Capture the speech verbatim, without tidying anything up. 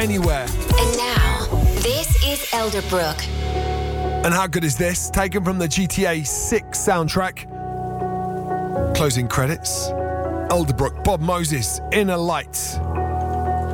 Anywhere. And now, this is Elderbrook. And how good is this? Taken from the G T A six soundtrack. Closing credits. Elderbrook, Bob Moses, Inner Light.